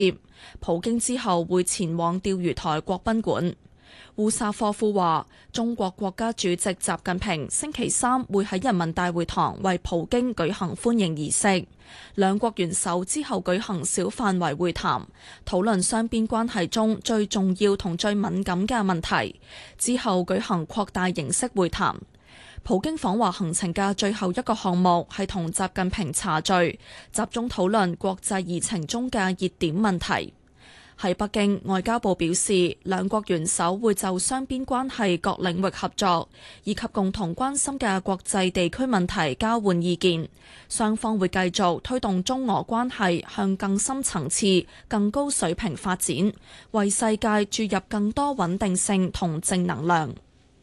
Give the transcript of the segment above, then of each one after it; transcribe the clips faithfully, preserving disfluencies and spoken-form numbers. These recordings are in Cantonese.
普京之後會前往釣魚台國賓館。烏沙科夫話，中國國家主席習近平星期三會喺人民大會堂為普京舉行歡迎儀式。兩國元首之後舉行小範圍會談，討論雙邊關係中最重要同最敏感嘅問題。之後舉行擴大形式會談。普京訪華行程嘅最後一個項目係同習近平茶敘，集中討論國際議程中嘅熱點問題。喺北京，外交部表示，兩國元首會就雙邊關係各領域合作，以及共同關心嘅國際地區問題交換意見。雙方會繼續推動中俄關係向更深層次、更高水平發展，為世界注入更多穩定性同正能量。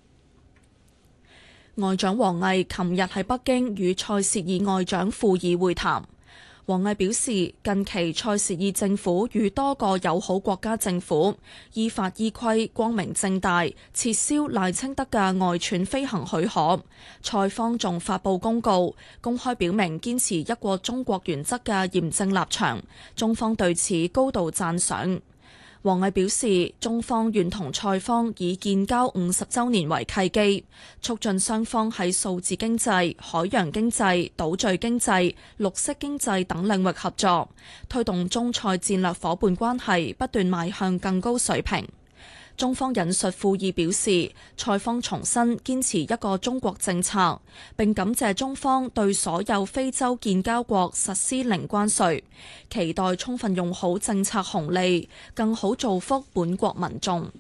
外長王毅琴日喺北京與塞舌爾外長庫爾會談。王毅表示，近期塞舌爾政府與多個友好國家政府依法依規、光明正大撤銷賴清德嘅外竄飛行許可，塞方仲發布公告，公開表明堅持一個中國原則嘅嚴正立場，中方對此高度讚賞。王毅表示，中方願同塞方以建交五十週年為契機，促進雙方喺數字經濟、海洋經濟、島嶼經濟、綠色經濟等領域合作，推動中塞戰略夥伴關係不斷邁向更高水平。中方引述庫爾表示，塞方重申堅持一個中國政策，並感謝中方對所有非洲建交國實施零關稅，期待充分用好政策紅利，更好造福本國民眾。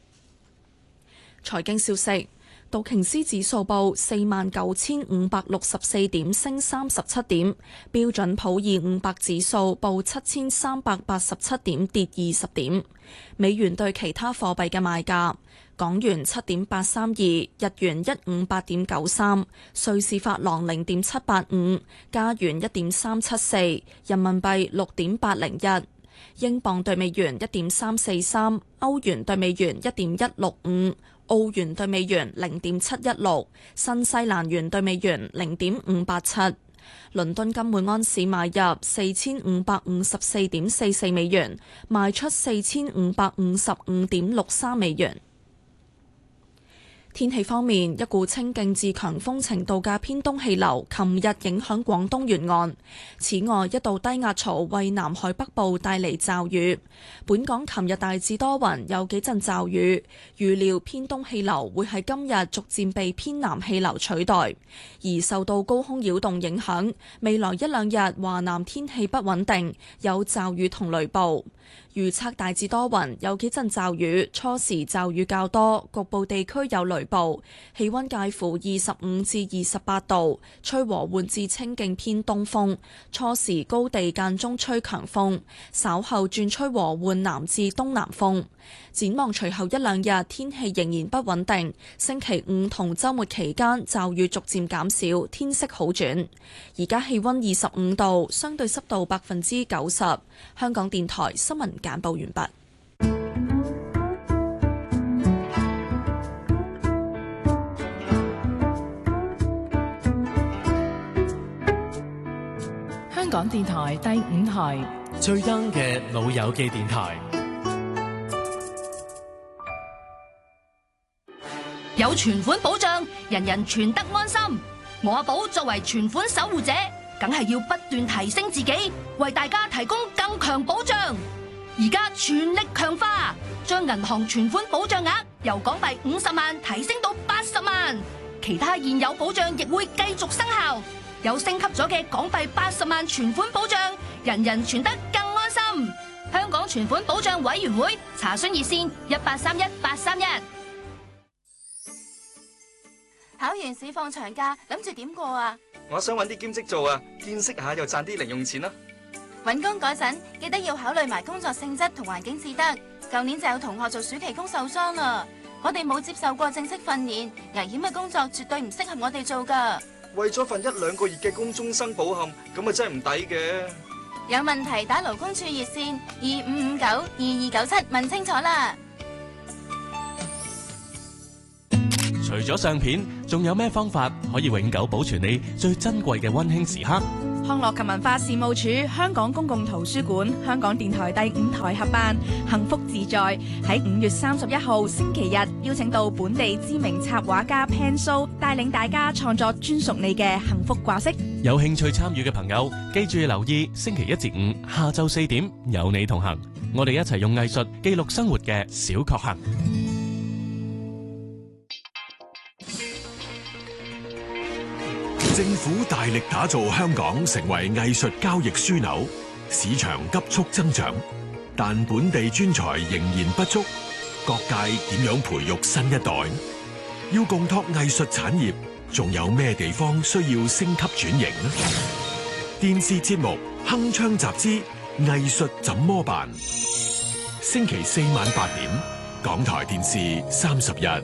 財經消息。道瓊斯指數報四萬九千五百六十四點，升三十七點；標準普爾五百指數報七千三百八十七點，跌二十點。美元對其他貨幣嘅賣價：港元七點八三二，日元一五八點九三，瑞士法郎零點七八五，加元一點三七四，人民幣六點八零一，英鎊對美元一點三四三，歐元對美元一點一六五。澳元對美元零點七一六，新西蘭元對美元零點五八七。倫敦金每安士買入四千五百五十四點四四美元，賣出四千五百五十五點六三美元。天氣方面，一股清勁至強風程度嘅偏東氣流琴日影響廣東沿岸。此外，一道低壓槽為南海北部帶嚟驟雨。本港琴日大致多雲，有幾陣驟雨。預料偏東氣流會喺今日逐漸被偏南氣流取代。而受到高空擾動影響，未來一兩日華南天氣不穩定，有驟雨同雷暴。預測大致多雲，有幾陣驟雨，初時驟雨較多，局部地區有雷暴。氣溫介乎二十五至二十八度，吹和緩至清勁偏東風。初時高地間中吹強風，稍後轉吹和緩南至東南風。展望隨後一兩日天氣仍然不穩定，星期五同週末期間驟雨逐漸減少，天色好轉。而家氣溫二十五度，相對濕度百分之九十。香港電台新聞簡報完畢。 香港電台第五台最 young 嘅老友記電台。 有存款保障，人人存得安心。我阿寶作為存款守護者，梗係要不斷提升自己，為大家提供更強保障。而家全力強化，將銀行存款保障額由港幣五十萬提升到八十萬，其他現有保障亦會繼續生效。有升級咗嘅港幣八十萬存款保障，人人存得更安心。香港存款保障委員會查詢熱線一八三一八三一。 考完試放長假，諗住點過啊？ 我想揾啲兼職做啊，見識下又賺啲零用錢啦。 揾工嗰陣記得要考慮埋工作性質同環境至得。舊年就有同學做暑期工受傷啦。我哋冇接受過正式訓練，危險嘅工作絕對唔適合我哋做噶。 為咗份一兩個月嘅工終生保險，咁啊真係唔抵嘅。 有問題打勞工處熱線二五五九二二九七問清楚啦。 除咗相片，仲有咩方法可以永久保存你最珍貴嘅溫馨時刻？ 康樂及文化事務署、香港公共圖書館、香港電台第五台合辦幸福自在，喺五月三十一號星期日邀請到本地知名插畫家 Pan So 帶領大家創作專屬你嘅幸福掛飾。 有興趣參與嘅朋友，記住留意星期一至五下晝四點有你同行，我哋一齊用藝術記錄生活嘅小確幸。 政府大力打造香港成為藝術交易樞紐，市場急速增長，但本地專才仍然不足，各界點樣培育新一代？要共拓藝術產業，仲有咩地方需要升級轉型呢？電視節目《鏗鏘集之藝術怎麼辦》，星期四晚八點，港台電視三十一。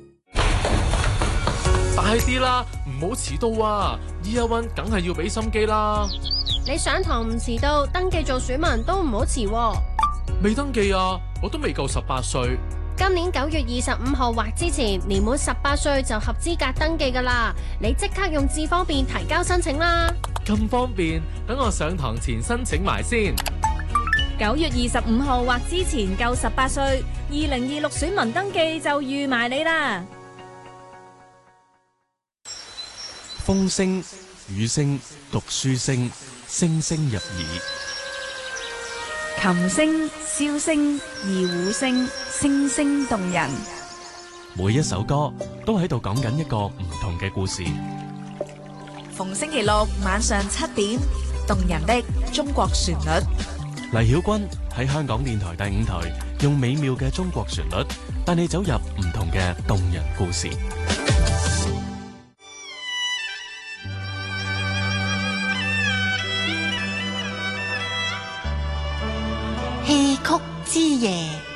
快啲啦，唔好遲到啊 ！Year One 梗係要俾心機啦。 你上堂唔遲到，登記做選民都唔好遲喎。 未登記啊，我都未夠十八歲。 今年九月二十五號或之前，年滿十八歲就合資格登記噶啦。你即刻用智方便提交申請啦。 咁方便，等我上堂前申請埋先。 九月二十五號或之前夠十八歲，二零二六選民登記就預埋你啦。 風聲、雨聲、讀書聲，聲聲入耳； 琴聲、簫聲、二胡聲，聲聲動人。 每一首歌都喺度講緊一個唔同嘅故事。 逢星期六晚上七點，動人的中國旋律。 黎曉君喺香港電台第五台，用美妙嘅中國旋律帶你走入唔同嘅動人故事。 戲曲之夜。